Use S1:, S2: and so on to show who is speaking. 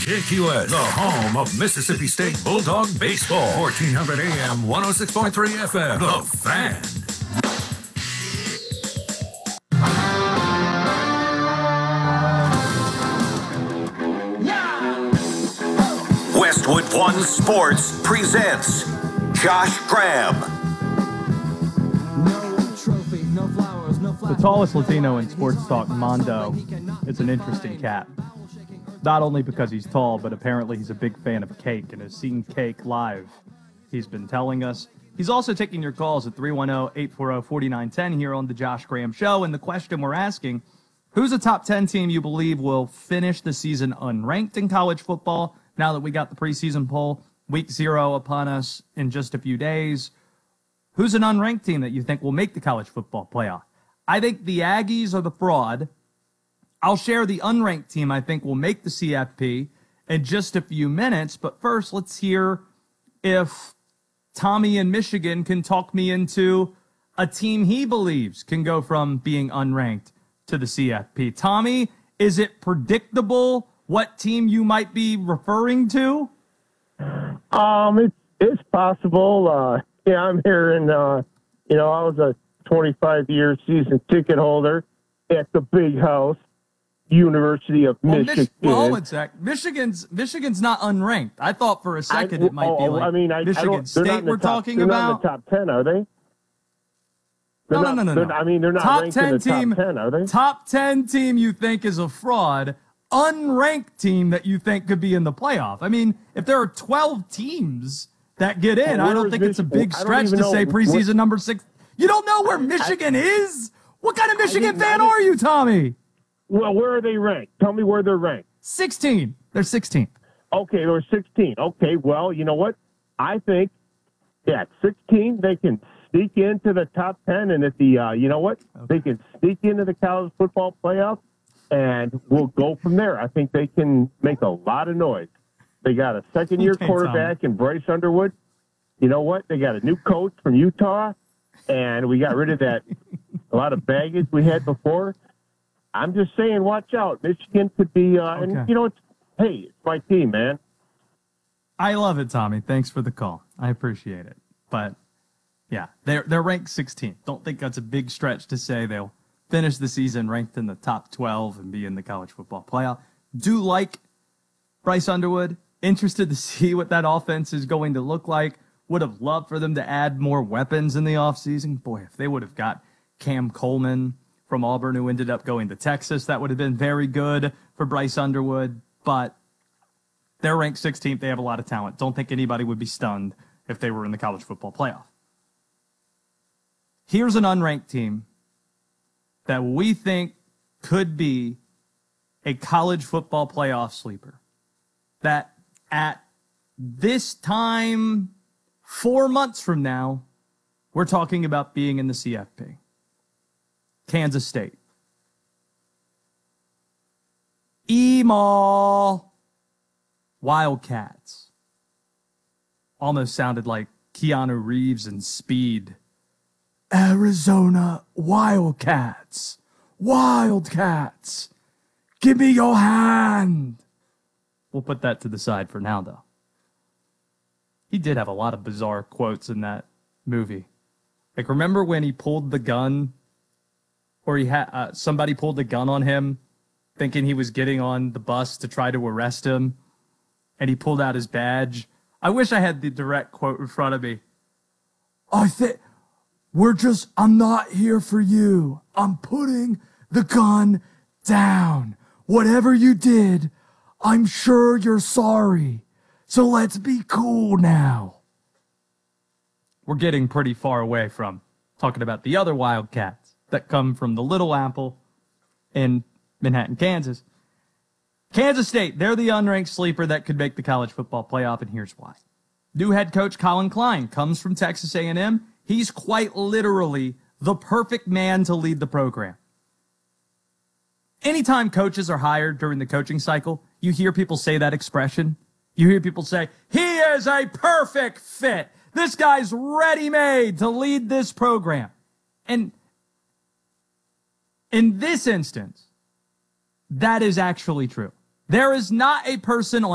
S1: KQS, the home of Mississippi State Bulldog baseball. 1400 AM, 106.3 FM. The Fan. Westwood One Sports presents Josh Graham.
S2: The tallest Latino in sports talk, Mondo, is an interesting cat. Not only because he's tall, but apparently he's a big fan of cake and has seen cake live. He's been telling us. He's also taking your calls at 310-840-4910 here on the Josh Graham Show. And the question we're asking, who's a top 10 team you believe will finish the season unranked in college football now that we got the preseason poll, week 0 upon us in just a few days? Who's an unranked team that you think will make the college football playoff? I think the Aggies are the fraud. I'll share the unranked team I think will make the CFP in just a few minutes. But first, let's hear if Tommy in Michigan can talk me into a team he believes can go from being unranked to the CFP. Tommy, is it predictable what team you might be referring to?
S3: It's possible. I'm hearing, I was a 25-year season ticket holder at the Big House, University of Michigan.
S2: Well, one sec. Michigan's not unranked. I thought for a second it might be like Michigan State we're talking about.
S3: They're not in the top 10, are they?
S2: No.
S3: They're not
S2: top
S3: ranked
S2: 10
S3: in the
S2: team,
S3: top 10, are they?
S2: Top 10 team you think is a fraud, unranked team that you think could be in the playoff. I mean, if there are 12 teams that get in, I don't think it's a big stretch to say preseason number 6. You don't know where Michigan is? What kind of Michigan fan are you, Tommy?
S3: Well, where are they ranked? Tell me where they're ranked.
S2: 16. They're 16.
S3: Okay, they're 16. Okay, well, you know what? I think at 16 they can sneak into the top 10, and at the, they can sneak into the college football playoff, and we'll go from there. I think they can make a lot of noise. They got a second-year quarterback in Bryce Underwood. You know what? They got a new coach from Utah, and we got rid of a lot of baggage we had before. I'm just saying, watch out. Michigan could be, it's my team, man.
S2: I love it, Tommy. Thanks for the call. I appreciate it. But, yeah, they're ranked 16th. Don't think that's a big stretch to say they'll finish the season ranked in the top 12 and be in the college football playoff. Do like Bryce Underwood. Interested to see what that offense is going to look like. Would have loved for them to add more weapons in the offseason. Boy, if they would have got Cam Coleman from Auburn, who ended up going to Texas, that would have been very good for Bryce Underwood. But they're ranked 16th. They have a lot of talent. Don't think anybody would be stunned if they were in the college football playoff. Here's an unranked team that we think could be a college football playoff sleeper. That at this time, 4 months from now, we're talking about being in the CFP. Kansas State. Email Wildcats. Almost sounded like Keanu Reeves in Speed. Arizona Wildcats. Wildcats. Give me your hand. We'll put that to the side for now, though. He did have a lot of bizarre quotes in that movie. Like, remember when he pulled the gun, or he had somebody pulled the gun on him, thinking he was getting on the bus to try to arrest him, and he pulled out his badge? I wish I had the direct quote in front of me. I'm not here for you. I'm putting the gun down. Whatever you did, I'm sure you're sorry. So let's be cool now. We're getting pretty far away from talking about the other Wildcats that come from the Little Apple in Manhattan, Kansas. Kansas State, they're the unranked sleeper that could make the college football playoff, and here's why. New head coach Colin Klein comes from Texas A&M. He's quite literally the perfect man to lead the program. Anytime coaches are hired during the coaching cycle, you hear people say that expression. You hear people say, he is a perfect fit. This guy's ready-made to lead this program. And in this instance, that is actually true. There is not a person on